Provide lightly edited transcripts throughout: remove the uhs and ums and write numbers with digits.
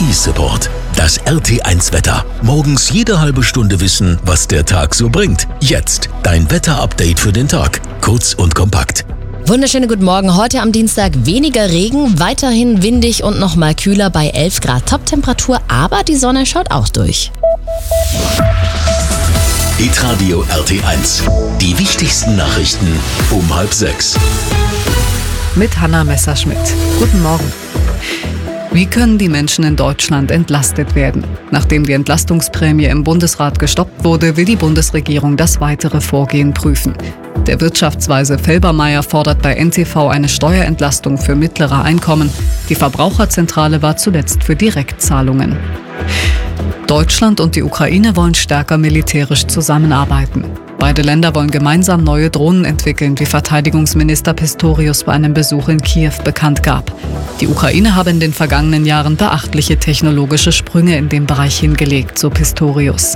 E-Support. Das RT1 Wetter. Morgens jede halbe Stunde wissen, was der Tag so bringt. Jetzt dein Wetter-Update für den Tag. Kurz und kompakt. Wunderschönen guten Morgen. Heute am Dienstag weniger Regen, weiterhin windig und nochmal kühler bei 11 Grad Top-Temperatur, aber die Sonne schaut auch durch. Hitradio RT1. Die wichtigsten Nachrichten um 5:30. Mit Hanna Messerschmidt. Guten Morgen. Wie können die Menschen in Deutschland entlastet werden? Nachdem die Entlastungsprämie im Bundesrat gestoppt wurde, will die Bundesregierung das weitere Vorgehen prüfen. Der Wirtschaftsweise Felbermayr fordert bei NTV eine Steuerentlastung für mittlere Einkommen. Die Verbraucherzentrale war zuletzt für Direktzahlungen. Deutschland und die Ukraine wollen stärker militärisch zusammenarbeiten. Beide Länder wollen gemeinsam neue Drohnen entwickeln, wie Verteidigungsminister Pistorius bei einem Besuch in Kiew bekannt gab. Die Ukraine habe in den vergangenen Jahren beachtliche technologische Sprünge in dem Bereich hingelegt, so Pistorius.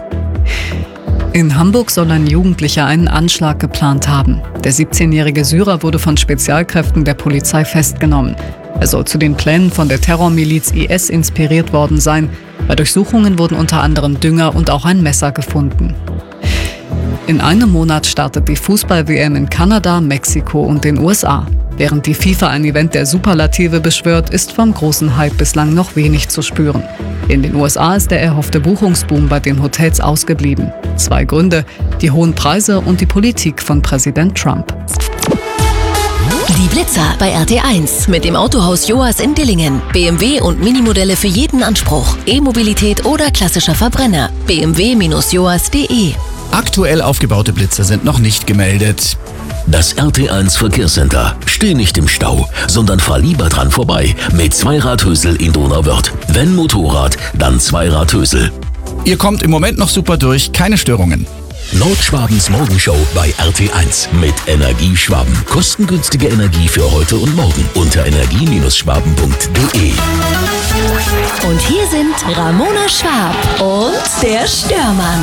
In Hamburg soll ein Jugendlicher einen Anschlag geplant haben. Der 17-jährige Syrer wurde von Spezialkräften der Polizei festgenommen. Er soll zu den Plänen von der Terrormiliz IS inspiriert worden sein. Bei Durchsuchungen wurden unter anderem Dünger und auch ein Messer gefunden. In einem Monat startet die Fußball-WM in Kanada, Mexiko und den USA. Während die FIFA ein Event der Superlative beschwört, ist vom großen Hype bislang noch wenig zu spüren. In den USA ist der erhoffte Buchungsboom bei den Hotels ausgeblieben. 2 Gründe: die hohen Preise und die Politik von Präsident Trump. Die Blitzer bei RT1 mit dem Autohaus Joas in Dillingen. BMW und Minimodelle für jeden Anspruch. E-Mobilität oder klassischer Verbrenner. bmw-joas.de. Aktuell aufgebaute Blitzer sind noch nicht gemeldet. Das RT1 Verkehrscenter. Steh nicht im Stau, sondern fahr lieber dran vorbei mit Zweiradhösel in Donauwörth. Wenn Motorrad, dann Zweiradhösel. Ihr kommt im Moment noch super durch, keine Störungen. Nordschwabens Morgenshow bei RT1 mit Energieschwaben. Kostengünstige Energie für heute und morgen unter energie-schwaben.de. Und hier sind Ramona Schwab und der Störmann.